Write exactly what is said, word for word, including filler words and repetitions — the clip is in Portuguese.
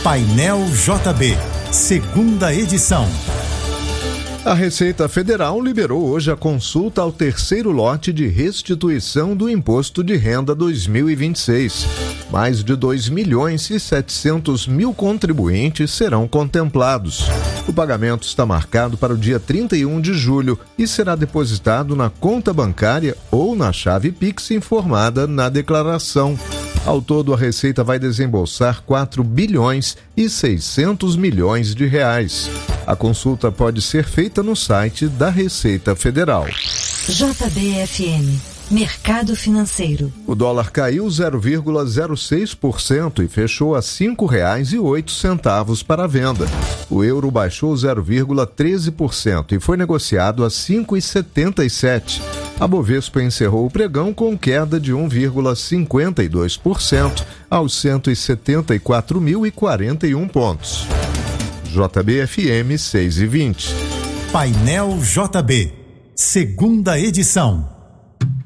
Painel J B, segunda edição. A Receita Federal liberou hoje a consulta ao terceiro lote de restituição do Imposto de Renda dois mil e vinte e seis. Mais de dois milhões e setecentos mil contribuintes serão contemplados. O pagamento está marcado para o dia trinta e um de julho e será depositado na conta bancária ou na chave Pix informada na declaração. Ao todo, a Receita vai desembolsar quatro bilhões e seiscentos milhões de reais. A consulta pode ser feita no site da Receita Federal. J B F M, Mercado Financeiro. O dólar caiu zero vírgula zero seis por cento e fechou a cinco reais e oito centavos para a venda. O euro baixou zero vírgula treze por cento e foi negociado a cinco reais e setenta e sete centavos. A Bovespa encerrou o pregão com queda de um vírgula cinquenta e dois por cento aos cento e setenta e quatro mil e quarenta e um pontos. J B F M seis e vinte. Painel J B, segunda edição.